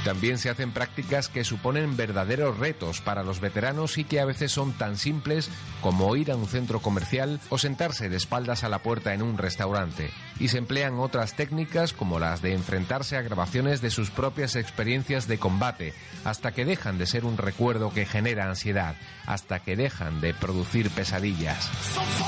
También se hacen prácticas que suponen verdaderos retos para los veteranos y que a veces son tan simples como ir a un centro comercial o sentarse de espaldas a la puerta en un restaurante. Y se emplean otras técnicas como las de enfrentarse a grabaciones de sus propias experiencias de combate, hasta que dejan de ser un recuerdo que genera ansiedad, hasta que dejan de producir pesadillas.